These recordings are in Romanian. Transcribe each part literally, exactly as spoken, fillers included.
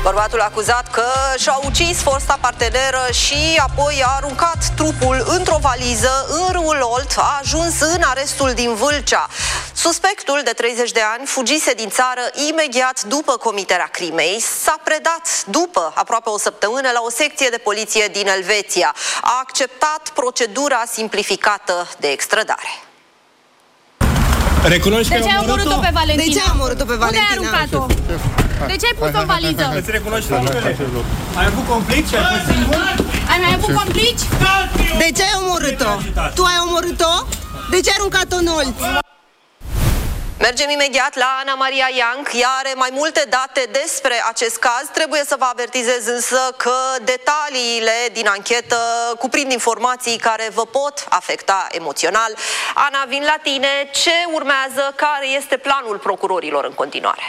Bărbatul acuzat că și-a ucis fosta parteneră și apoi a aruncat trupul într-o valiză în râul Olt a ajuns în arestul din Vâlcea. Suspectul de treizeci de ani fugise din țară imediat după comiterea crimei. S-a predat după aproape o săptămână la o secție de poliție din Elveția. A acceptat procedura simplificată de extradare. Recunoști că de ce ai omorât-o pe Valentina? De ce ai omorât-o pe Valentina? Unde ai aruncat-o? De ce ai pus-o în valiză? Îți recunoști faptele? Ai avut complici? Ai fost singur? Ai mai avut complici? De ce ai omorât-o? Tu ai omorât-o? De ce ai aruncat-o în Olt? Mergem imediat la Ana Maria Ianc. Ea are mai multe date despre acest caz. Trebuie să vă avertizez însă că detaliile din anchetă cuprind informații care vă pot afecta emoțional. Ana, vin la tine. Ce urmează? Care este planul procurorilor în continuare?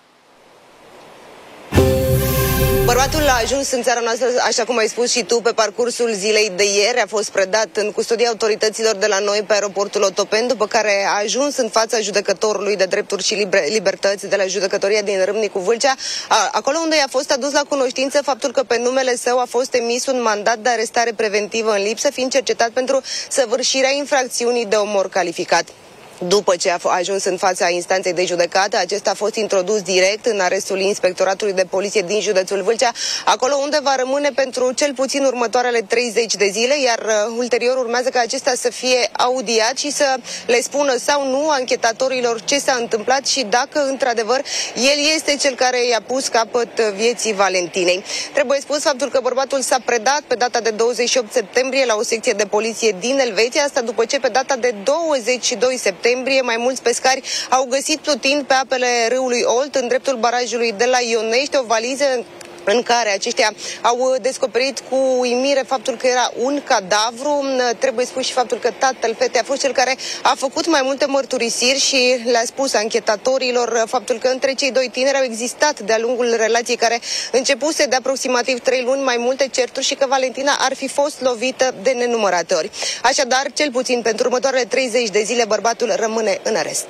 Bărbatul a ajuns în țara noastră, așa cum ai spus și tu, pe parcursul zilei de ieri. A fost predat în custodia autorităților de la noi pe aeroportul Otopeni, după care a ajuns în fața judecătorului de drepturi și liber- libertăți de la judecătoria din Râmnicu Vâlcea, acolo unde i-a fost adus la cunoștință faptul că pe numele său a fost emis un mandat de arestare preventivă în lipsă, fiind cercetat pentru săvârșirea infracțiunii de omor calificat. După ce a ajuns în fața instanței de judecată, acesta a fost introdus direct în arestul Inspectoratului de Poliție din județul Vâlcea, acolo unde va rămâne pentru cel puțin următoarele treizeci de zile, iar uh, ulterior urmează ca acesta să fie audiat și să le spună sau nu anchetatorilor ce s-a întâmplat și dacă într-adevăr el este cel care i-a pus capăt vieții Valentinei. Trebuie spus faptul că bărbatul s-a predat pe data de douăzeci și opt septembrie la o secție de poliție din Elveția, asta după ce pe data de douăzeci și doi septembrie mai mulți pescari au găsit plutind pe apele râului Olt, în dreptul barajului de la Ionești, o valiză în care aceștia au descoperit cu uimire faptul că era un cadavru. Trebuie spus și faptul că tatăl fetei a fost cel care a făcut mai multe mărturisiri și le-a spus anchetatorilor faptul că între cei doi tineri au existat de-a lungul relației care începuse de aproximativ trei luni mai multe certuri și că Valentina ar fi fost lovită de nenumărate ori. Așadar, cel puțin pentru următoarele treizeci de zile, bărbatul rămâne în arest.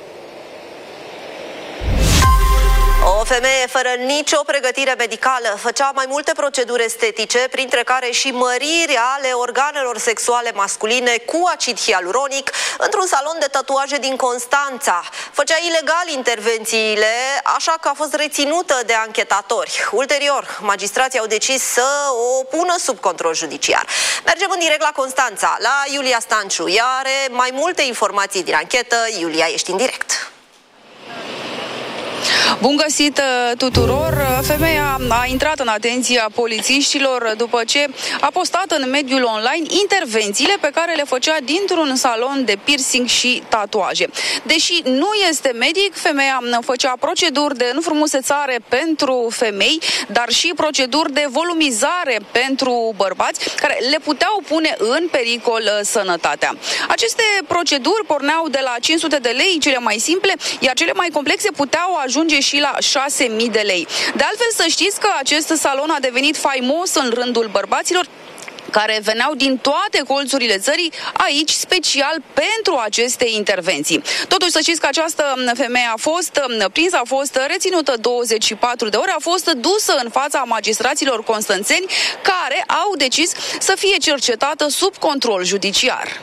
O femeie fără nicio pregătire medicală făcea mai multe proceduri estetice, printre care și măriri ale organelor sexuale masculine cu acid hialuronic, într-un salon de tatuaje din Constanța. Făcea ilegal intervențiile, așa că a fost reținută de anchetatori. Ulterior, magistrații au decis să o pună sub control judiciar. Mergem în direct la Constanța, la Iulia Stanciu. Ea are mai multe informații din anchetă. Iulia, ești în direct. Bun găsit tuturor! Femeia a intrat în atenția polițiștilor după ce a postat în mediul online intervențiile pe care le făcea dintr-un salon de piercing și tatuaje. Deși nu este medic, femeia făcea proceduri de înfrumusețare pentru femei, dar și proceduri de volumizare pentru bărbați, care le puteau pune în pericol sănătatea. Aceste proceduri porneau de la cinci sute de lei, cele mai simple, iar cele mai complexe puteau ajunge și la șase mii de lei. De altfel, să știți că acest salon a devenit faimos în rândul bărbaților care veneau din toate colțurile țării aici special pentru aceste intervenții. Totuși, să știți că această femeie a fost prinsă, a fost reținută douăzeci și patru de ore, a fost dusă în fața magistraților constanțeni care au decis să fie cercetată sub control judiciar.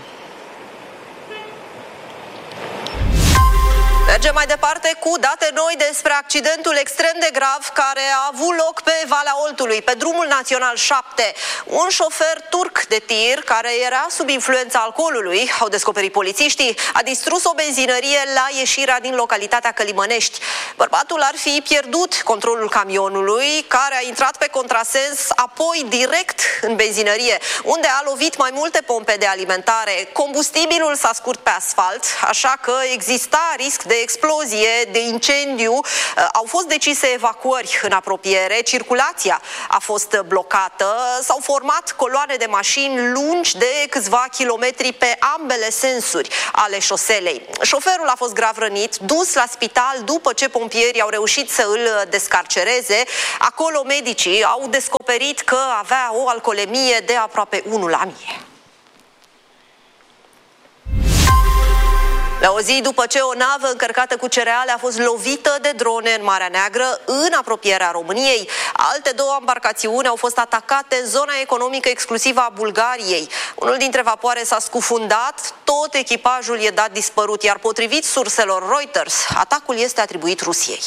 Mergem mai departe cu date noi despre accidentul extrem de grav care a avut loc pe Valea Oltului, pe drumul național șapte. Un șofer turc de tir, care era sub influența alcoolului, au descoperit polițiștii, a distrus o benzinărie la ieșirea din localitatea Călimănești. Bărbatul ar fi pierdut controlul camionului, care a intrat pe contrasens, apoi direct în benzinărie, unde a lovit mai multe pompe de alimentare. Combustibilul s-a scurt pe asfalt, așa că exista risc de explozie, de incendiu. Au fost decise evacuări în apropiere, circulația a fost blocată, s-au format coloane de mașini lungi de câțiva kilometri pe ambele sensuri ale șoselei. Șoferul a fost grav rănit, dus la spital după ce pompierii au reușit să îl descarcereze. Acolo medicii au descoperit că avea o alcoolemie de aproape unu la mie. La o zi după ce o navă încărcată cu cereale a fost lovită de drone în Marea Neagră, în apropierea României, alte două embarcațiuni au fost atacate în zona economică exclusivă a Bulgariei. Unul dintre vapoare s-a scufundat, tot echipajul e dat dispărut, iar potrivit surselor Reuters, atacul este atribuit Rusiei.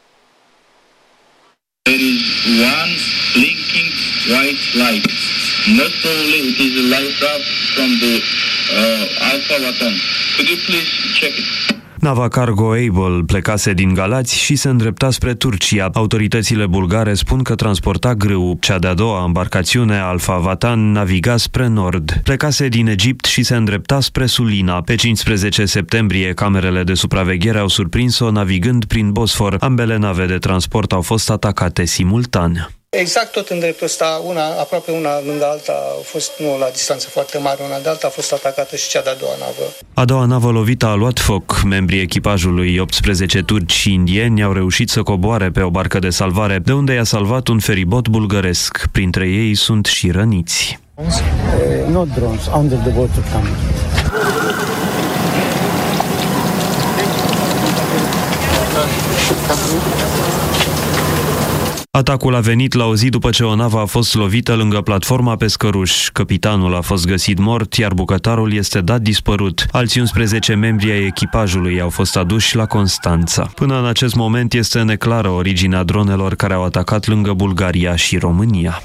There is one blinking white light. Most probably it is a light craft from the uh, Alpha Vaton. Could you please check it? Nava Cargo Able plecase din Galați și se îndrepta spre Turcia. Autoritățile bulgare spun că transporta grâu. Cea de-a doua embarcațiune, Alpha Vatan, naviga spre nord. Plecase din Egipt și se îndrepta spre Sulina. Pe cincisprezece septembrie, camerele de supraveghere au surprins-o navigând prin Bosfor. Ambele nave de transport au fost atacate simultan. Exact tot în dreptul ăsta, una, aproape una lângă alta, a fost, nu la distanță foarte mare, una de alta a fost atacată și cea de-a doua navă. A doua navă lovită a luat foc. Membrii echipajului, optsprezece turci și indieni, au reușit să coboare pe o barcă de salvare, de unde i-a salvat un feribot bulgăresc. Printre ei sunt și răniți. Uh, not drones, under the water camera. Atacul a venit la o zi după ce o navă a fost lovită lângă platforma Pescăruș. Capitanul a fost găsit mort, iar bucătarul este dat dispărut. Alți unsprezece membri ai echipajului au fost aduși la Constanța. Până în acest moment este neclară originea dronelor care au atacat lângă Bulgaria și România.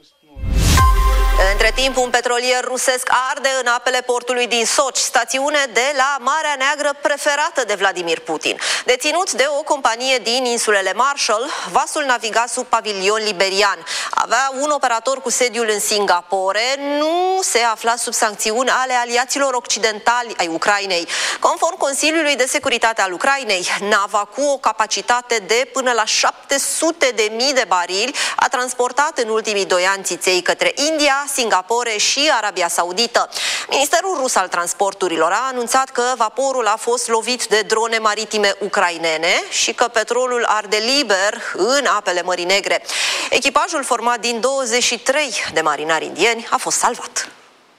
Între timp, un petrolier rusesc arde în apele portului din Sochi, stațiune de la Marea Neagră preferată de Vladimir Putin. Deținut de o companie din insulele Marshall, vasul naviga sub pavilion liberian. Avea un operator cu sediul în Singapore, nu se afla sub sancțiuni ale aliaților occidentali ai Ucrainei. Conform Consiliului de Securitate al Ucrainei, nava cu o capacitate de până la șapte sute de mii de barili a transportat în ultimii doi ani țiței către India, Singapore și Arabia Saudită. Ministerul rus al transporturilor a anunțat că vaporul a fost lovit de drone maritime ucrainene și că petrolul arde liber în apele Mării Negre. Echipajul format din douăzeci și trei de marinari indieni a fost salvat.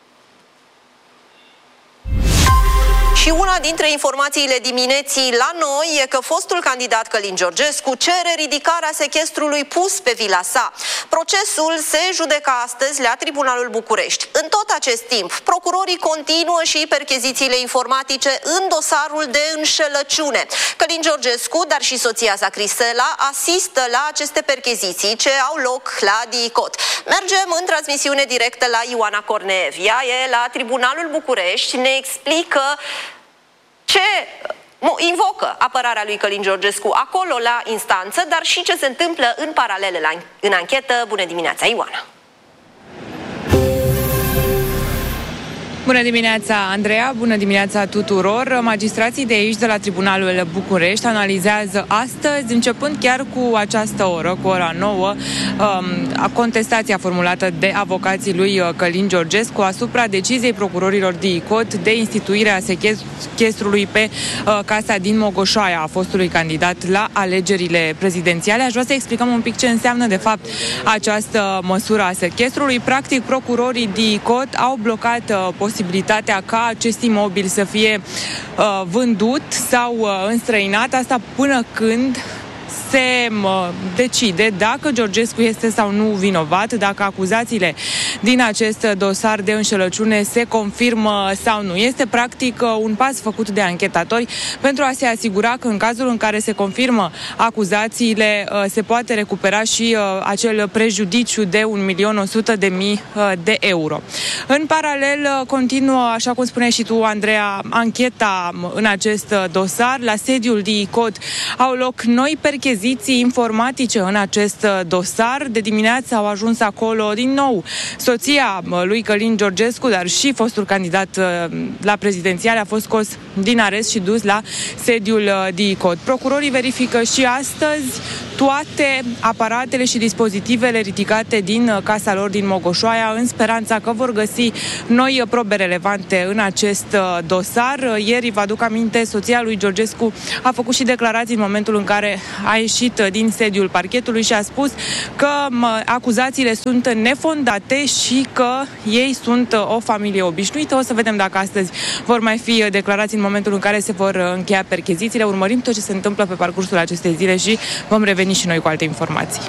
Și una dintre informațiile dimineții la noi e că fostul candidat Călin Georgescu cere ridicarea sechestrului pus pe vila sa. Procesul se judecă astăzi la Tribunalul București. În tot acest timp, procurorii continuă și perchezițiile informatice în dosarul de înșelăciune. Călin Georgescu, dar și soția sa Crisela, asistă la aceste percheziții ce au loc la DICOT. Mergem în transmisiune directă la Ioana Corneev. Ea e la Tribunalul București, ne explică ce invocă apărarea lui Călin Georgescu acolo la instanță, dar și ce se întâmplă în paralel la, în anchetă. Bună dimineața, Ioana! Bună dimineața, Andreea! Bună dimineața tuturor! Magistrații de aici, de la Tribunalul București, analizează astăzi, începând chiar cu această oră, cu ora nouă, contestația formulată de avocații lui Călin Georgescu asupra deciziei procurorilor DICOT de instituirea sechestrului pe casa din Mogoșoaia a fostului candidat la alegerile prezidențiale. Aș vrea să explicăm un pic ce înseamnă, de fapt, această măsură a sechestrului. Practic, procurorii DICOT au blocat posibilitatea posibilitatea ca acest imobil să fie uh, vândut sau uh, înstrăinat, asta până când se uh, decide dacă Georgescu este sau nu vinovat, dacă acuzațiile din acest dosar de înșelăciune se confirmă sau nu. Este practic uh, un pas făcut de anchetatori pentru a se asigura că în cazul în care se confirmă acuzațiile uh, se poate recupera și uh, acel prejudiciu de un milion o sută de mii uh, de euro. În paralel uh, continuă, așa cum spuneai și tu, Andreea, ancheta în acest uh, dosar. La sediul DICOT au loc noi percheziții informatice în acest dosar. De dimineață au ajuns acolo din nou soția lui Călin Georgescu, dar și fostul candidat la prezidențiale a fost scos din arest și dus la sediul DICOT. Procurorii verifică și astăzi toate aparatele și dispozitivele ridicate din casa lor din Mogoșoaia, în speranța că vor găsi noi probe relevante în acest dosar. Ieri, vă aduc aminte, soția lui Georgescu a făcut și declarații în momentul în care a ieșit din sediul parchetului și a spus că acuzațiile sunt nefondate și că ei sunt o familie obișnuită. O să vedem dacă astăzi vor mai fi declarații în momentul în care se vor încheia perchezițiile. Urmărim tot ce se întâmplă pe parcursul acestei zile și vom reveni și noi cu alte informații.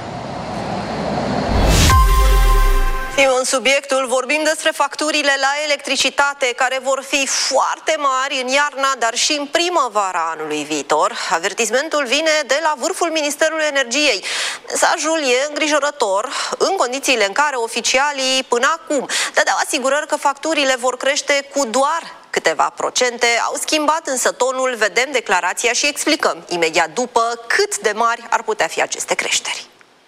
În subiectul vorbim despre facturile la electricitate care vor fi foarte mari în iarna, dar și în primăvara anului viitor. Avertismentul vine de la vârful Ministerului Energiei. Mesajul e îngrijorător în condițiile în care oficialii până acum dădeau asigurări că facturile vor crește cu doar câteva procente. Au schimbat însă tonul, vedem declarația și explicăm imediat după cât de mari ar putea fi aceste creșteri.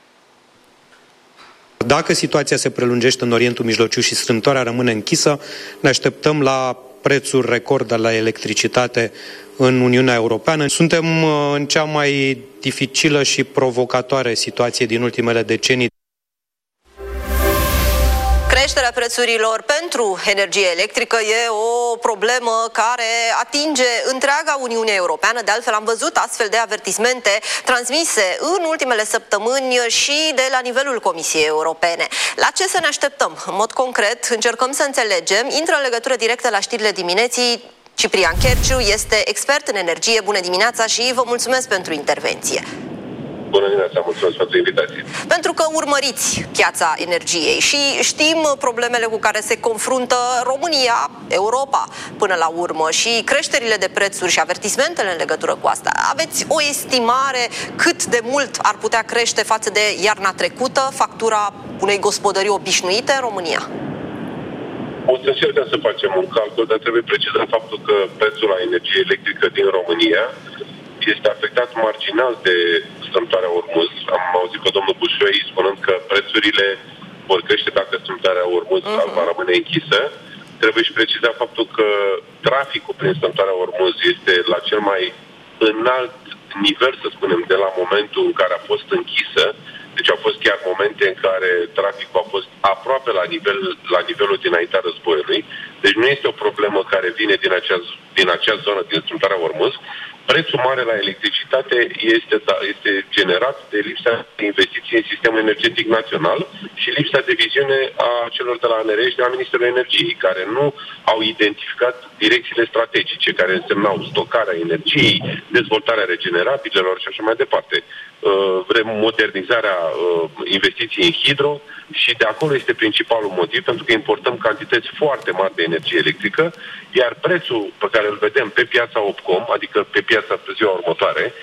Dacă situația se prelungește în Orientul Mijlociu și strâmtoarea rămâne închisă, ne așteptăm la prețuri record la electricitate în Uniunea Europeană. Suntem în cea mai dificilă și provocatoare situație din ultimele decenii. Creșterea prețurilor pentru energie electrică e o problemă care atinge întreaga Uniune Europeană. De altfel, am văzut astfel de avertismente transmise în ultimele săptămâni și de la nivelul Comisiei Europene. La ce să ne așteptăm? În mod concret, încercăm să înțelegem. Intră în legătură directă la știrile dimineții Ciprian Cherciu, este expert în energie. Bună dimineața și vă mulțumesc pentru intervenție. Bună dimineața, mulțumesc pentru invitație. Pentru că urmăriți piața energiei și știm problemele cu care se confruntă România, Europa până la urmă și creșterile de prețuri și avertismentele în legătură cu asta. Aveți o estimare cât de mult ar putea crește față de iarna trecută factura unei gospodării obișnuite în România? O să încercăm să facem un calcul, dar trebuie precizat faptul că prețul la energie electrică din România este afectat marginal de strâmtoarea Ormuz. Am auzit pe domnul Bușoi spunând că prețurile vor crește dacă strâmtoarea Ormuz uh-huh. va rămâne închisă. Trebuie și precizat faptul că traficul prin strâmtoarea Ormuz este la cel mai înalt nivel, să spunem, de la momentul în care a fost închisă. Deci au fost chiar momente în care traficul a fost aproape la, nivel, la nivelul dinaintea războiului. Deci nu este o problemă care vine din acea, din acea zonă, din strâmtoarea Ormuz. Prețul mare la electricitate este, da, este generat de lipsa de investiții în sistemul energetic național și lipsa de viziune a celor de la A N R și de la Ministerul Energiei, care nu au identificat direcțiile strategice, care însemnau stocarea energiei, dezvoltarea regenerabilelor și așa mai departe. Vrem modernizarea investiției în hidro și de acolo este principalul motiv, pentru că importăm cantități foarte mari de energie electrică, iar prețul pe care îl vedem pe piața Opcom, adică pe piața pe ziua următoare,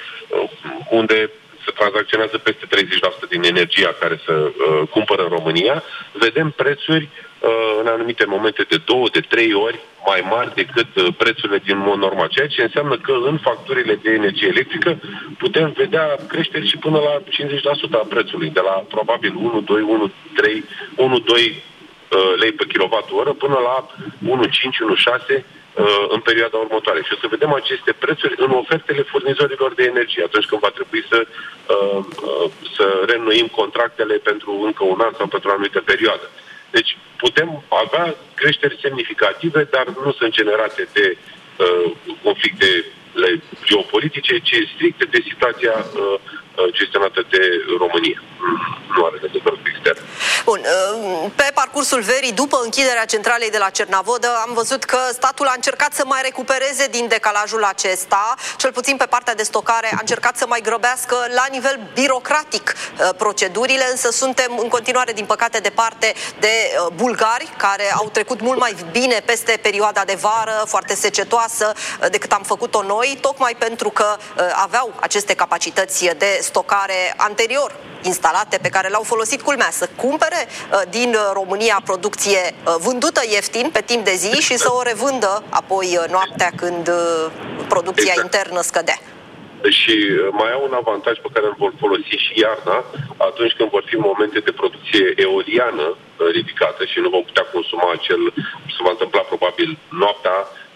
unde se tranzacționează peste treizeci la sută din energia care se uh, cumpără în România, vedem prețuri uh, în anumite momente de două, de trei ori mai mari decât uh, prețurile din mod normal. Ceea ce înseamnă că în facturile de energie electrică putem vedea creșteri și până la cincizeci la sută a prețului, de la probabil unu, doi, unu, trei, unu, doi uh, lei pe kilowatt-oră până la unu, cinci, unu, șase în perioada următoare. Și o să vedem aceste prețuri în ofertele furnizorilor de energie, atunci când va trebui să, uh, să reînnoim contractele pentru încă un an sau pentru o anumită perioadă. Deci putem avea creșteri semnificative, dar nu sunt generate de uh, conflicte geopolitice, ci stricte de situația uh, gestionată de România. Nu are legătură cu extern. Bun. Pe parcursul verii, după închiderea centralei de la Cernavodă, am văzut că statul a încercat să mai recupereze din decalajul acesta, cel puțin pe partea de stocare, a încercat să mai grăbească la nivel birocratic procedurile, însă suntem în continuare, din păcate, departe de bulgari, care au trecut mult mai bine peste perioada de vară, foarte secetoasă, decât am făcut-o noi, tocmai pentru că aveau aceste capacități de stocare anterior instalate, pe care le-au folosit, culmea, să cumpere uh, din România producție uh, vândută ieftin pe timp de zi și să o revândă apoi uh, noaptea când uh, producția exact. internă scădea. Și mai au un avantaj pe care îl vor folosi și iarna, atunci când vor fi momente de producție eoliană ridicată și nu vom putea consuma acel, se va întâmpla probabil noaptea,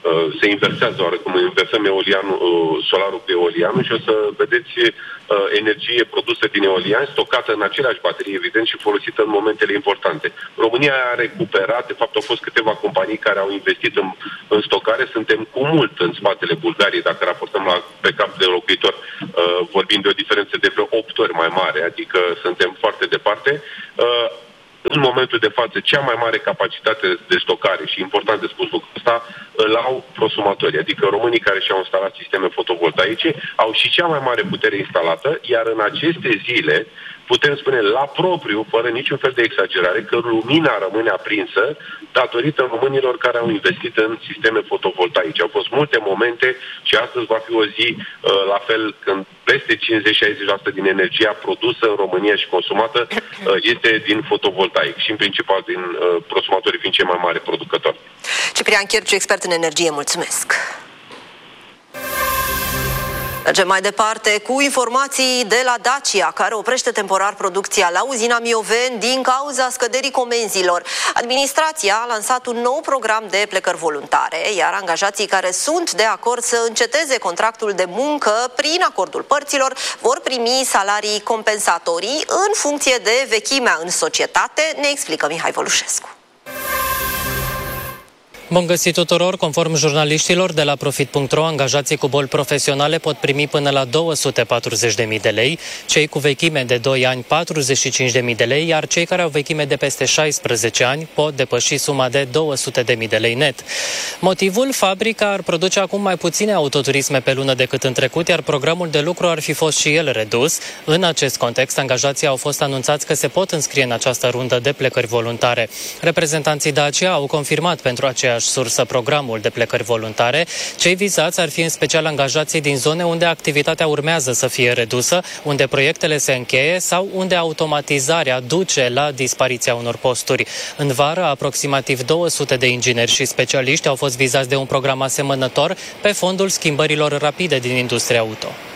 se inversează oarecum, inversăm eolianul, solarul cu eolianul și o să vedeți energie produsă din eolian, stocată în aceleași baterii, evident, și folosită în momentele importante. România a recuperat, de fapt au fost câteva companii care au investit în, în stocare, suntem cu mult în spatele Bulgariei, dacă raportăm la pe cap de locuitor, vorbim de o diferență de vreo opt ori mai mare, adică suntem foarte departe. În momentul de față, cea mai mare capacitate de stocare, și important de spus lucrul ăsta, îl au prosumatorii, adică românii care și-au instalat sisteme fotovoltaice, au și cea mai mare putere instalată, iar în aceste zile putem spune la propriu, fără niciun fel de exagerare, că lumina rămâne aprinsă datorită românilor care au investit în sisteme fotovoltaice. Au fost multe momente și astăzi va fi o zi la fel când peste cincizeci șaizeci la sută din energia produsă în România și consumată este din fotovoltaic și în principal din prosumatorii fiind cei mai mari producători. Ciprian Chierciu, expert în energie, mulțumesc! Mergem mai departe cu informații de la Dacia, care oprește temporar producția la uzina Mioveni din cauza scăderii comenzilor. Administrația a lansat un nou program de plecări voluntare, iar angajații care sunt de acord să înceteze contractul de muncă prin acordul părților vor primi salarii compensatorii în funcție de vechimea în societate, ne explică Mihai Vălușescu. Bun găsit tuturor! Conform jurnaliștilor de la Profit punct ro, angajații cu boli profesionale pot primi până la două sute patruzeci de mii de lei, cei cu vechime de doi ani patruzeci și cinci de mii de lei, iar cei care au vechime de peste șaisprezece ani pot depăși suma de două sute de mii de lei net. Motivul? Fabrica ar produce acum mai puține autoturisme pe lună decât în trecut, iar programul de lucru ar fi fost și el redus. În acest context, angajații au fost anunțați că se pot înscrie în această rundă de plecări voluntare. Reprezentanții Dacia au confirmat pentru aceeași sursă programul de plecări voluntare. Cei vizați ar fi în special angajații din zone unde activitatea urmează să fie redusă, unde proiectele se încheie sau unde automatizarea duce la dispariția unor posturi. În vară, aproximativ două sute de ingineri și specialiști au fost vizați de un program asemănător pe fondul schimbărilor rapide din industria auto.